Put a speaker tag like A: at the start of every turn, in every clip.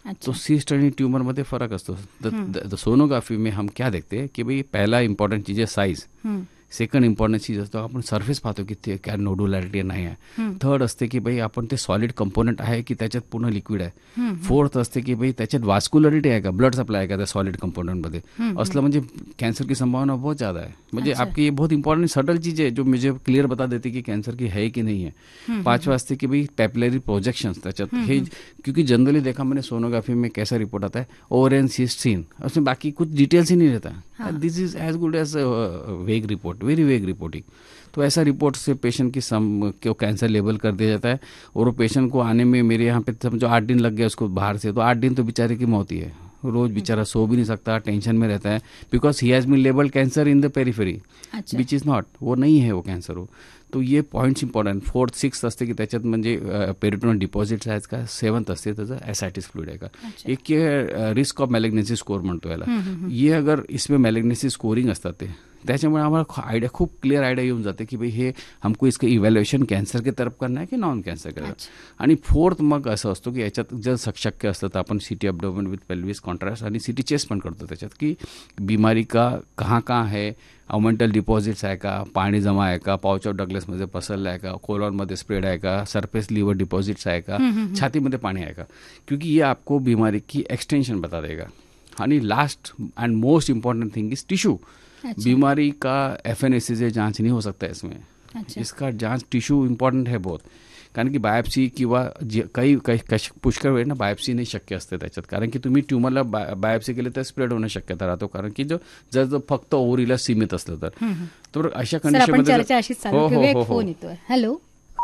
A: तो सिस्ट आणि ट्यूमरमध्ये फरक असतो. तर सोनोग्राफी में हम क्या देखते हैं कि भाई पहला इंपॉर्टंट चीज है साइज. सेकंड इम्पॉर्टंट चीज असतो आपण सरफेस पाहतो की ते काय नोडुलॅरिटी नाही आहे. थर्ड असते की भाई आपण ते सॉलिड कंपोनेंट आहे की त्याच्यात पूर्ण लिक्विड आहे. फोर्थ असते की भाई त्याच्यात वास्कुलरिटी आहे का, ब्लड सप्लाय आहे का त्या सॉलिड कंपोनेंटमध्ये. असलं म्हणजे कैंसर की संभावना बहुत ज़्यादा है. म्हणजे आपकी ये बहुत इंपॉर्टेंट सटल चीज़ है जो मुझे क्लियर बता देती कि कैंसर की है कि नहीं है. पांचवा असते की भाई पैपिलरी प्रोजेक्शंस त्याच्यात हे, क्योंकि जनरली देखा मैंने सोनोग्राफी में कैसा रिपोर्ट आता है, ओवरियन सिस्ट सीन, उसमें बाकी कुछ डिटेल्स ही नहीं रहता. This is as good as वेग रिपोर्ट, वेरी वेग रिपोर्टिंग. तो ऐसा रिपोर्ट से पेशेंट की को कैंसर लेबल कर दिया जाता है. और वो पेशेंट को आने में मेरे यहाँ पे समझो 8 दिन लग गया उसको बाहर से, तो 8 दिन तो बेचारे की मौत ही है. रोज बेचारा सो भी नहीं सकता, टेंशन में रहता है, because he has been labelled cancer in the periphery, which is not, वो नहीं है वो कैंसर हो. तो ये पॉईंट्स इम्पॉर्टंट. फोर्थ सिक्स्थ असते की त्याच्यात म्हणजे पेरिटोनल डिपॉझिट्स आहेत का. सेवन्थ असते त्याचं ॲसायटिस फ्लुइड आहे का. एक रिस्क ऑफ मॅलिग्नेसी स्कोर म्हणतो याला. ये अगर इसमें मॅलिग्नेसी स्कोरिंग असतात ते, त्याच्यामुळे आम्हाला आयडिया, खूप क्लियर आयडिया येऊन जाते की भाई हे हमको इसका इव्हॅल्युएशन कॅन्सर के तरफ करना है की नॉन कॅन्सर के तरफ. आणि फोर्थ मग असं असतो की याच्यात जर शक्य असतं तर आपण सीटी अब्डोमेन विथ पेल्विस कॉन्ट्रास्ट आणि सीटी चेस्ट पण करतो त्याच्यात, की बिमारी का कहाँ है, ऑमेंटल डिपॉझिट्स आहे का, पाणी जमा आहे का, पाउच ऑफ डगलसमध्ये पसरलं आहे का, कोलॉनमध्ये स्प्रेड आहे का, सरफेस लीवर डिपॉझिट्स आहे का, छातीमध्ये पाणी आहे का. क्योंकि ये आपको बीमारी की एक्सटेंशन बता देगा. आणि last and most important thing is tissue. बीमारी का FNAC जांच नहीं हो सकता है इसमें. इसका जांच टिश्यू इम्पॉर्टंट है बहुत, कारण की बायोप्सी किंवा काही पुष्कळ वेळ ना बायोप्सी नाही शक्य असते त्याच्यात, कारण की तुम्ही ट्यूमरला बायोप्सी केली तर स्प्रेड होण्याची शक्यता राहतो, कारण की जर फक्त ओव्हरीला सीमित असलं तर अशा कंडिशनमध्ये. हो.
B: हॅलो,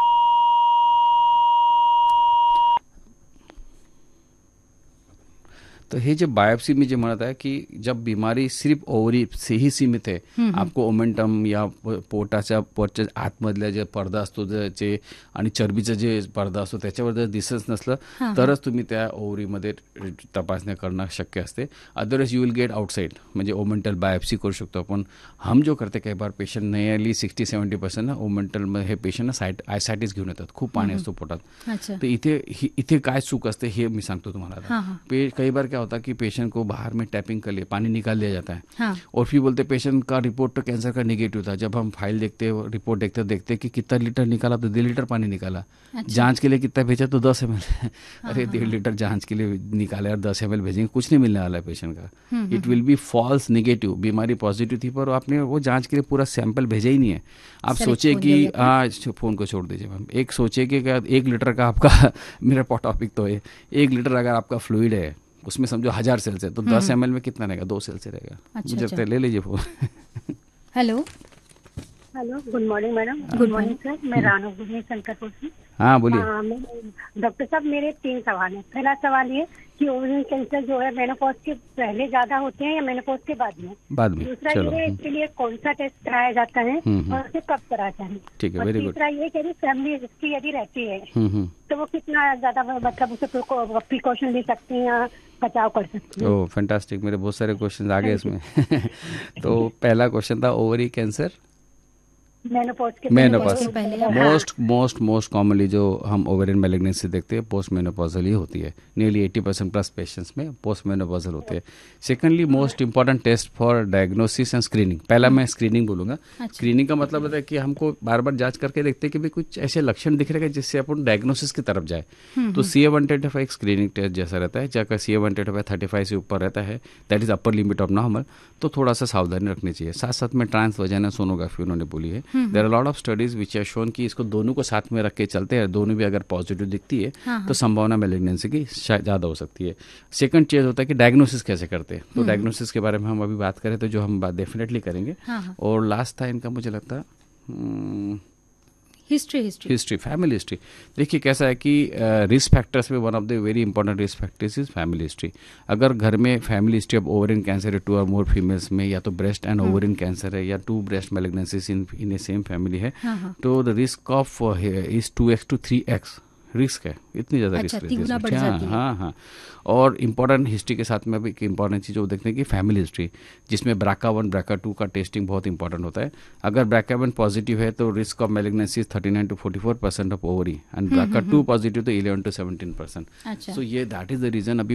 A: तो हे जे बायोप्सी में जो म्हणत आहे की जब बीमारी सिर्फ ओवरी से ही सीमित है, आपको ओमेंटम या पोटाच्या पोटच्या आतमधल्या जे पडदा असतो जे आणि चरबीचं जे पडदा असतो त्याच्यावर जर दिसत नसलं तरच तुम्ही त्या ओव्हरीमध्ये तपासण्या करणं शक्य असते. Otherwise you will get outside, म्हणजे ओमेंटल बायोप्सी करू शकतो आपण. हम जो करते काही बार पेशंट नियरली 60-70% ना ओमेंटलमध्ये हे पेशंट ना आयसायटिस घेऊन येतात, खूप पाणी असतो पोटात. तर इथे काय चूक असते हे मी सांगतो तुम्हाला. कई बार क्या होता है कि पेशेंट को बाहर में टैपिंग कर लिए पानी निकाल लिया जाता है. और फिर बोलते पेशेंट का रिपोर्ट तो कैंसर का नेगेटिव था. जब हम फाइल देखते रिपोर्ट देखते कि कितना लीटर निकाला, तो 1.5 लीटर पानी निकाला. जांच के लिए कितना भेजा, तो 10 ml. अरे 1.5 लीटर जांच के लिए निकाला यार, 10 ml भेजेंगे, कुछ नहीं मिलने वाला है पेशेंट का. It will be false negative. बीमारी पॉजिटिव थी पर आपने वो जांच के लिए पूरा सैंपल भेजा ही नहीं है. आप सोचे कि फोन को छोड़ दीजिए मैम, एक सोचे कि 1 लीटर का आपका मेरा टॉपिक तो है, 1 लीटर अगर आपका फ्लूइड है उसमें समझो 1000 सेल्स है, तो 10 ml में कितना रहेगा, 2 सेल्स रहेगा. मुझे ले लीजिए phone.
B: Hello,
C: good morning madam. Good morning sir, मैं रानू शंकरपुर से.
A: हाँ बोलिए.
C: डॉक्टर साहब मेरे 3 सवाल हैं. पहला सवाल ये कि ओवरियन कैंसर जो है मेनोपॉज के पहले ज्यादा होते हैं या मेनोपॉज के बाद में. दूसरा ये इसके लिए कौन सा टेस्ट कराया जाता है और उसे कब कराता है.
A: ठीक है, वेरी गुड.
C: तीसरा ये कि फैमिली हिस्ट्री यदि रहती है तो वो कितना ज्यादा मतलब उसे प्रिकॉशन ले सकते हैं या बचाव कर सकते हैं.
A: ओह फैंटास्टिक, मेरे बहुत सारे क्वेश्चन आ गए इसमें. तो पहला क्वेश्चन था ovary cancer menopause. Most commonly जो हम ओवेरियन मैलिग्नेंसी देखते हैं पोस्ट मेनोपॉजल ही होती है. नियरली 80% प्लस पेशेंट्स में पोस्ट मेनोपॉजल होती है. Secondly most important test for diagnosis and screening. पहला मैं स्क्रीनिंग बोलूंगा. स्क्रीनिंग का मतलब होता है कि हमको बार बार जांच करके देखते हैं कि भाई कुछ ऐसे लक्षण दिख रहे हैं जिससे अपन डायग्नोसिस की तरफ जाए. तो CA-125 एक स्क्रीनिंग टेस्ट जैसा रहता है. जहाँ CA-125 35 से ऊपर रहता है, that is upper limit of normal, तो थोड़ा सा सावधानी रखनी चाहिए. साथ साथ में ट्रांस वजाइनल सोनोग्राफी उन्होंने बोली है. There are lot of studies which have shown कि इसको दोनों को साथ में रख के चलते हैं, दोनों भी अगर पॉजिटिव दिखती है तो संभावना मैलिग्नेंसी की ज़्यादा हो सकती है. सेकंड चीज होता है कि डायग्नोसिस कैसे करते हैं. तो डायग्नोसिस के बारे में हम अभी बात करें तो जो हम बात डेफिनेटली करेंगे. और लास्ट था इनका मुझे लगता है हिस्ट्री, फैमिली हिस्ट्री. देखिए कैसा है कि रिस्क फैक्टर्स में one of the very important risk factors is family history. अगर घर में family history of ovarian cancer है 2 और मोर फीमेल्स में, या तो ब्रेस्ट एंड ओवरिन कैंसर है, या 2 ब्रेस्ट मैलिग्नेंसीज इन ए सेम फैमिली है, तो the risk of is 2x to 3x risk है. इतनी ज्यादा रिस्क है. हाँ. और इम्पोर्टेंट हिस्ट्री के साथ में भी एक इम्पॉर्टेंट चीज़ वो देखते हैं कि फैमिली हिस्ट्री, जिसमें BRCA1 BRCA2 का टेस्टिंग बहुत इंपॉर्टेंट होता है. अगर BRCA1 पॉजिटिव है तो risk of malignancy 39 to 44% of ovary, and BRCA2 positive तो 11 to 17%. सो ये दैट इज द रीजन. अभी